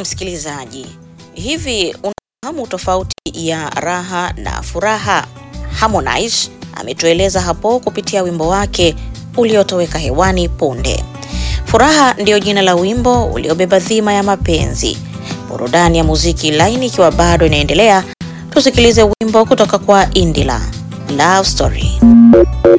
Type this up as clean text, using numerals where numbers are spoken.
msikilizaji, hivi unafahamu tofauti ya raha na furaha? Harmonize ametueleza hapo kupitia wimbo wake uliotoweka hewani punde. Furaha ndio jina la wimbo uliobeba dhima ya mapenzi. Burudani ya muziki laini ikiwa bado inaendelea, tusikilize wimbo kutoka kwa Indila, Love Story.